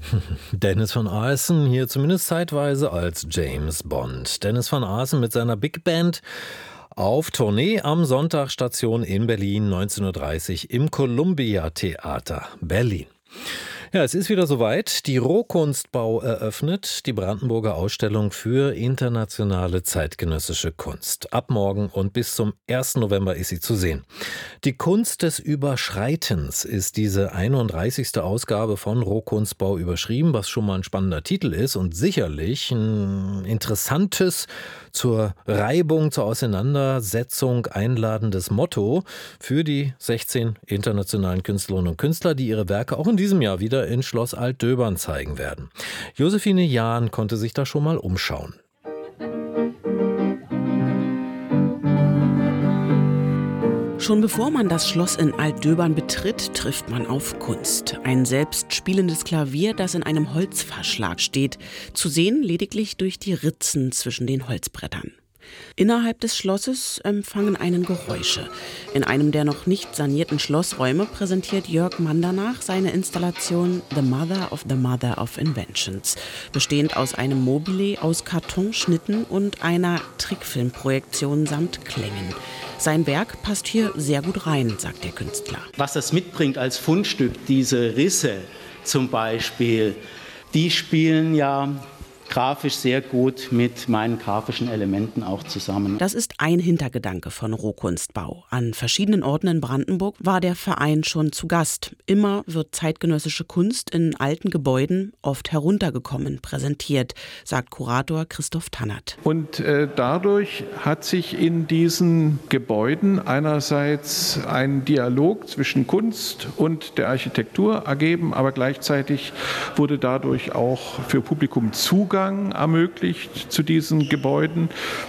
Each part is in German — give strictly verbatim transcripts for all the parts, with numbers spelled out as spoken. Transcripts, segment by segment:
Dennis van Aarsen hier zumindest zeitweise als James Bond. Dennis van Aarsen mit seiner Big Band auf Tournee am Sonntag, Station in Berlin, neunzehn Uhr dreißig im Columbia Theater Berlin. Ja, es ist wieder soweit. Die Rohkunstbau eröffnet die Brandenburger Ausstellung für internationale zeitgenössische Kunst. Ab morgen und bis zum ersten November ist sie zu sehen. Die Kunst des Überschreitens ist diese einunddreißigste Ausgabe von Rohkunstbau überschrieben, was schon mal ein spannender Titel ist und sicherlich ein interessantes, zur Reibung, zur Auseinandersetzung einladendes Motto für die sechzehn internationalen Künstlerinnen und Künstler, die ihre Werke auch in diesem Jahr wieder in Schloss Altdöbern zeigen werden. Josephine Jahn konnte sich da schon mal umschauen. Schon bevor man das Schloss in Altdöbern betritt, trifft man auf Kunst. Ein selbst spielendes Klavier, das in einem Holzverschlag steht. Zu sehen lediglich durch die Ritzen zwischen den Holzbrettern. Innerhalb des Schlosses empfangen einen Geräusche. In einem der noch nicht sanierten Schlossräume präsentiert Jörg Mandernach seine Installation The Mother of the Mother of Inventions, bestehend aus einem Mobile aus Kartonschnitten und einer Trickfilmprojektion samt Klängen. Sein Werk passt hier sehr gut rein, sagt der Künstler. Was das mitbringt als Fundstück, diese Risse zum Beispiel, die spielen ja grafisch sehr gut mit meinen grafischen Elementen auch zusammen. Das ist ein Hintergedanke von Rohkunstbau. An verschiedenen Orten in Brandenburg war der Verein schon zu Gast. Immer wird zeitgenössische Kunst in alten Gebäuden, oft heruntergekommen, präsentiert, sagt Kurator Christoph Tannert. Und äh, dadurch hat sich in diesen Gebäuden einerseits ein Dialog zwischen Kunst und der Architektur ergeben, aber gleichzeitig wurde dadurch auch für Publikum Zugang ermöglicht zu diesen Gebäuden,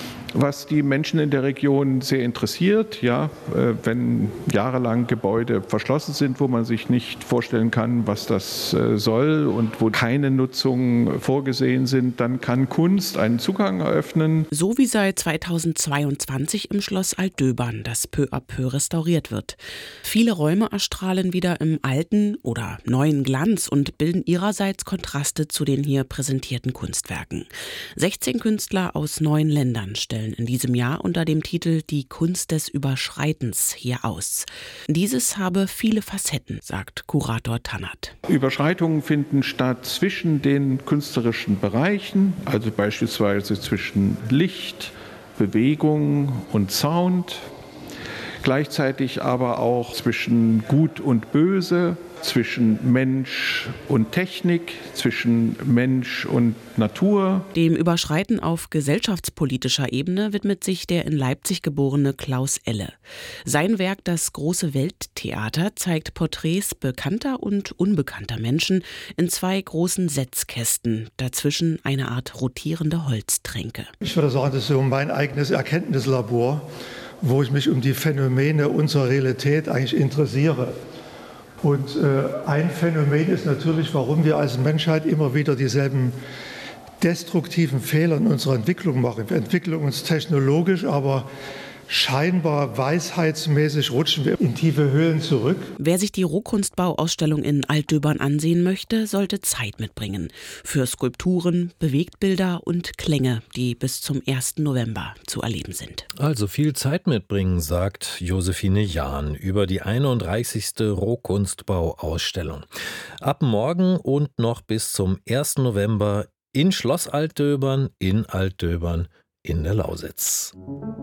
was die Menschen in der Region sehr interessiert. Ja, wenn jahrelang Gebäude verschlossen sind, wo man sich nicht vorstellen kann, was das soll und wo keine Nutzungen vorgesehen sind, dann kann Kunst einen Zugang eröffnen. So wie seit zweitausendzweiundzwanzig im Schloss Altdöbern, das peu à peu restauriert wird. Viele Räume erstrahlen wieder im alten oder neuen Glanz und bilden ihrerseits Kontraste zu den hier präsentierten Kunstwerken. sechzehn Künstler aus neun Ländern stellen in diesem Jahr unter dem Titel Die Kunst des Überschreitens hier aus. Dieses habe viele Facetten, sagt Kurator Tannert. Überschreitungen finden statt zwischen den künstlerischen Bereichen, also beispielsweise zwischen Licht, Bewegung und Sound, gleichzeitig aber auch zwischen Gut und Böse, zwischen Mensch und Technik, zwischen Mensch und Natur. Dem Überschreiten auf gesellschaftspolitischer Ebene widmet sich der in Leipzig geborene Klaus Elle. Sein Werk Das große Welttheater zeigt Porträts bekannter und unbekannter Menschen in zwei großen Setzkästen, dazwischen eine Art rotierende Holztränke. Ich würde sagen, das ist so mein eigenes Erkenntnislabor, wo ich mich um die Phänomene unserer Realität eigentlich interessiere. Und äh, ein Phänomen ist natürlich, warum wir als Menschheit immer wieder dieselben destruktiven Fehler in unserer Entwicklung machen. Wir entwickeln uns technologisch, aber scheinbar weisheitsmäßig rutschen wir in tiefe Höhlen zurück. Wer sich die Rohkunstbauausstellung in Altdöbern ansehen möchte, sollte Zeit mitbringen. Für Skulpturen, Bewegtbilder und Klänge, die bis zum ersten November zu erleben sind. Also viel Zeit mitbringen, sagt Josephine Jahn über die einunddreißigste Rohkunstbauausstellung. Ab morgen und noch bis zum ersten November in Schloss Altdöbern, in Altdöbern in der Lausitz.